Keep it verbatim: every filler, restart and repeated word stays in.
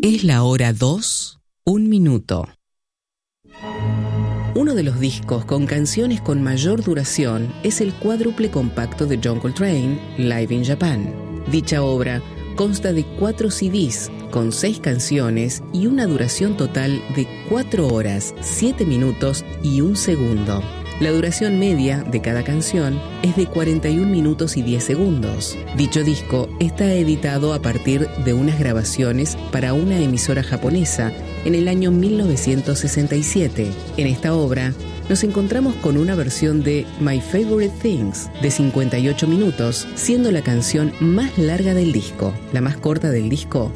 Es la hora dos, un minuto. Uno de los discos con canciones con mayor duración es el cuádruple compacto de John Coltrane, Live in Japan. Dicha obra consta de cuatro C Ds con seis canciones y una duración total de cuatro horas, siete minutos y un segundo. La duración media de cada canción es de cuarenta y un minutos y diez segundos. Dicho disco está editado a partir de unas grabaciones para una emisora japonesa en el año mil novecientos sesenta y siete. En esta obra nos encontramos con una versión de My Favorite Things de cincuenta y ocho minutos, siendo la canción más larga del disco. La más corta del disco